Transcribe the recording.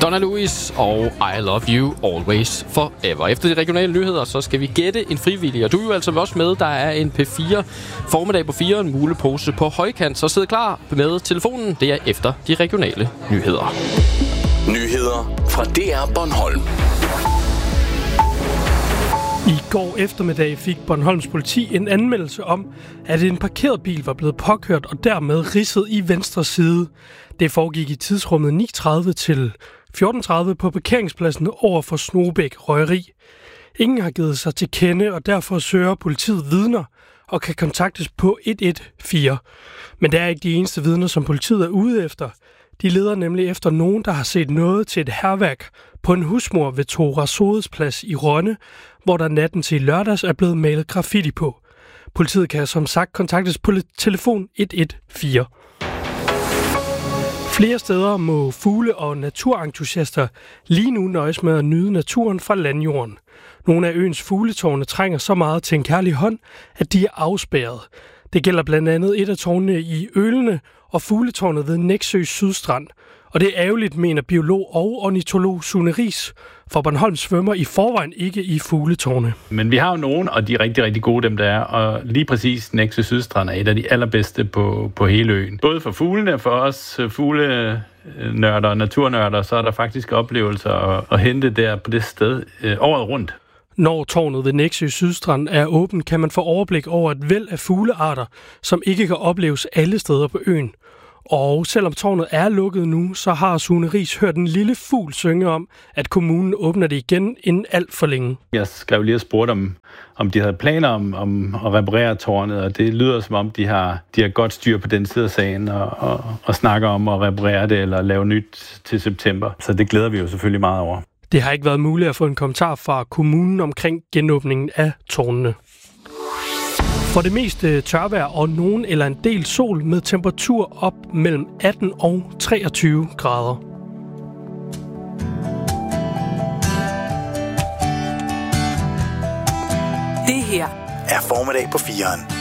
Donna Lewis og I Love You Always Forever. Efter de regionale nyheder, så skal vi gætte en frivillig. Og du er jo altså også med. Der er en P4 formiddag på 4, en mulepose på højkant. Så sid klar med telefonen. Det er efter de regionale nyheder. Nyheder fra DR Bornholm. I går eftermiddag fik Bornholms politi en anmeldelse om, at en parkeret bil var blevet påkørt og dermed ridset i venstre side. Det foregik i tidsrummet 9:30 til 14:30 på parkeringspladsen over for Snogebæk Røgeri. Ingen har givet sig til kende, og derfor søger politiet vidner og kan kontaktes på 114. Men det er ikke de eneste vidner, som politiet er ude efter. De leder nemlig efter nogen, der har set noget til et hærværk på en husmor ved Tora Sodes plads i Rønne, hvor der natten til lørdags er blevet malet graffiti på. Politiet kan som sagt kontaktes på telefon 114. Flere steder må fugle- og naturentusiaster lige nu nøjes med at nyde naturen fra landjorden. Nogle af øens fugletårne trænger så meget til en kærlig hånd, at de er afspærret. Det gælder blandt andet et af tårnene i Ølene og fugletårnet ved Nexø Sydstrand. Og det er ærgerligt, mener biolog og ornitolog Sune Riis, for Bornholm svømmer i forvejen ikke i fugletårne. Men vi har jo nogen, og de er rigtig, rigtig gode, dem der er. Og lige præcis Nexø Sydstrand er et af de allerbedste på hele øen. Både for fuglene, for os fuglenørder og naturnørder, så er der faktisk oplevelser at hente der på det sted året rundt. Når tårnet ved Nexø Sydstrand er åben, kan man få overblik over et væld af fuglearter, som ikke kan opleves alle steder på øen. Og selvom tårnet er lukket nu, så har Sune Riis hørt en lille fugl synge om, at kommunen åbner det igen inden alt for længe. Jeg skrev lige og spurgte, om de havde planer om at reparere tårnet, og det lyder som om, de har godt styr på den side af sagen og snakker om at reparere det eller lave nyt til september. Så det glæder vi jo selvfølgelig meget over. Det har ikke været muligt at få en kommentar fra kommunen omkring genåbningen af tårnene. For det meste tørvejr og nogen eller en del sol med temperatur op mellem 18 og 23 grader. Det her er formiddag på 4'eren.